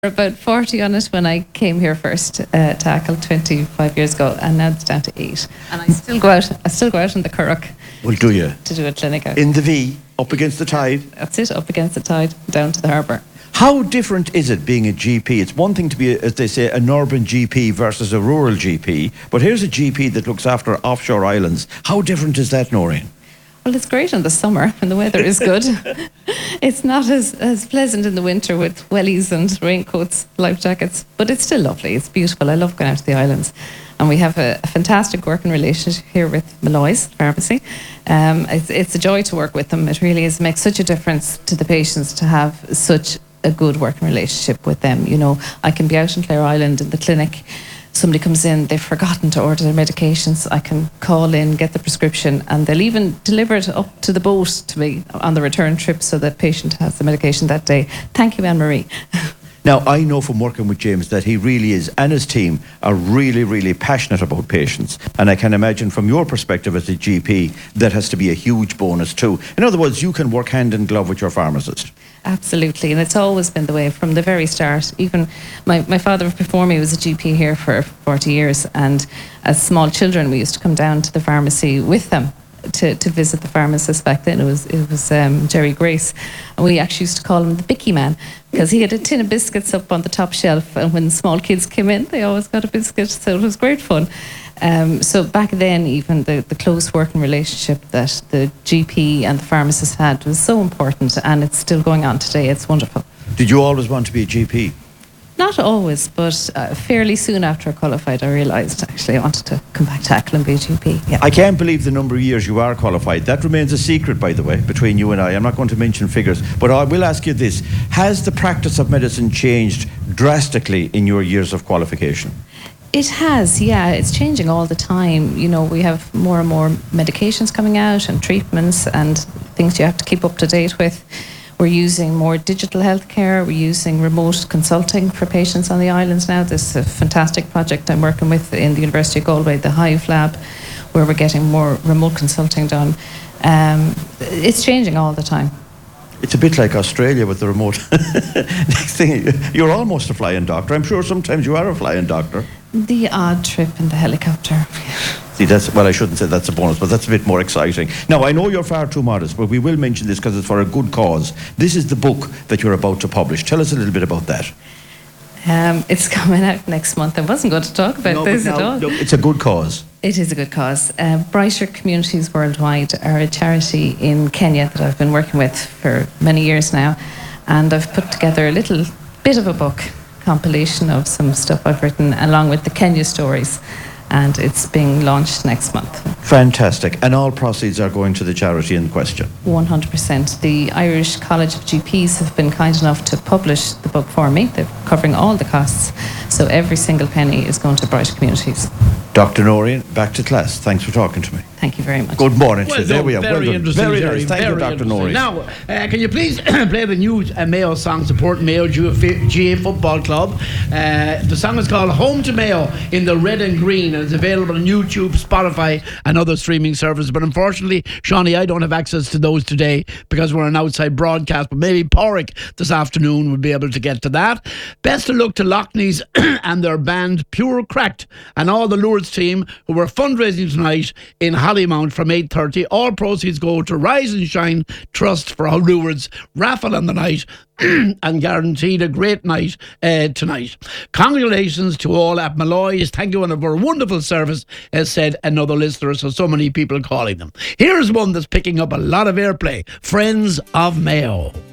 about 40 on it when I came here first to Achill 25 years ago, and now it's down to 8. And I still go out in the Curragh. Well, do you? To do a clinic out. In the V, up against the tide? That's it, up against the tide, down to the harbour. How different is it being a GP? It's one thing to be, as they say, an urban GP versus a rural GP, but here's a GP that looks after offshore islands. How different is that, Noreen? Well, it's great in the summer when the weather is good. It's not as pleasant in the winter with wellies and raincoats, life jackets, but it's still lovely. It's beautiful. I love going out to the islands. And we have a fantastic working relationship here with Malloy's Pharmacy. It's a joy to work with them. It really is. It makes such a difference to the patients to have such a good working relationship with them. You know, I can be out in Clare Island in the clinic. Somebody comes in, they've forgotten to order their medications. I can call in, get the prescription, and they'll even deliver it up to the boat to me on the return trip so that patient has the medication that day. Thank you, Anne-Marie. Now, I know from working with James that he really is, and his team are really, really passionate about patients. And I can imagine from your perspective as a GP, that has to be a huge bonus too. In other words, you can work hand in glove with your pharmacist. Absolutely, and it's always been the way from the very start. Even my father before me was a GP here for 40 years, and as small children we used to come down to the pharmacy with them to visit the pharmacist. Back then it was Jerry Grace, and we actually used to call him the Bicky Man because he had a tin of biscuits up on the top shelf, and when small kids came in they always got a biscuit, so it was great fun. So back then, even the close working relationship that the GP and the pharmacist had was so important, and it's still going on today. It's wonderful. Did you always want to be a GP? Not always, but fairly soon after I qualified, I realised actually I wanted to come back to Achill and be a GP. Yeah. I can't believe the number of years you are qualified. That remains a secret, by the way, between you and I. I'm not going to mention figures, but I will ask you this. Has the practice of medicine changed drastically in your years of qualification? It has, yeah. It's changing all the time. You know, we have more and more medications coming out and treatments and things you have to keep up to date with. We're using more digital healthcare. We're using remote consulting for patients on the islands now. There's a fantastic project I'm working with in the University of Galway, the Hive Lab, where we're getting more remote consulting done. It's changing all the time. It's a bit like Australia with the remote. Next thing, you're almost a flying doctor. I'm sure sometimes you are a flying doctor. The odd trip in the helicopter. See, well, I shouldn't say that's a bonus, but that's a bit more exciting. Now, I know you're far too modest, but we will mention this because it's for a good cause. This is the book that you're about to publish. Tell us a little bit about that. It's coming out next month. I wasn't going to talk about this at all. No, it's a good cause. It is a good cause. Brighter Communities Worldwide are a charity in Kenya that I've been working with for many years now, and I've put together a little bit of a book compilation of some stuff I've written along with the Kenya stories, and it's being launched next month. Fantastic. And all proceeds are going to the charity in question? 100%. The Irish College of GPs have been kind enough to publish the book for me. They're covering all the costs, so every single penny is going to Brighter Communities. Dr. Noreen, back to class. Thanks for talking to me. Thank you very much. Good morning to you. There we are. Very well interesting, very Jerry. nice. Thank you, Dr. Noreen. Now, can you please play the new Mayo song supporting Mayo GA Football Club? The song is called Home to Mayo in the Red and Green, and it's available on YouTube, Spotify and other streaming services. But unfortunately, Shawnee, I don't have access to those today because we're an outside broadcast, but maybe Porrick this afternoon would be able to get to that. Best of luck to Lockneys and their band Pure Cracked and all the Lourdes team who were fundraising tonight in Hollymount from 8:30. All proceeds go to Rise and Shine Trust for Lourdes raffle on the night and guaranteed a great night tonight. Congratulations to all at Malloy's. Thank you for a wonderful service, as said another listener, so many people calling them. Here's one that's picking up a lot of airplay. Friends of Mayo.